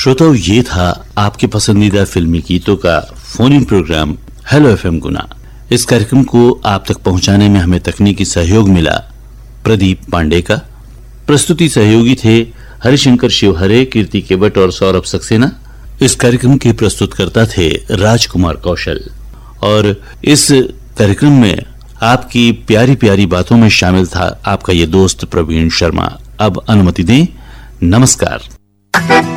श्रोताओं, ये था आपके पसंदीदा फिल्मी गीतों का phone in programme hello FM गुना। इस कार्यक्रम को आप तक पहुंचाने में हमें तकनीकी सहयोग मिला प्रदीप पांडे का। प्रस्तुति सहयोगी थे हरिशंकर शिवहरे, कीर्ति केवट और सौरभ सक्सेना। इस कार्यक्रम के प्रस्तुतकर्ता थे राजकुमार कौशल। और इस कार्यक्रम में आपकी प्यारी प्यारी बातों में शामिल था आपका ये दोस्त प्रवीण शर्मा। अब अनुमति दें, नमस्कार।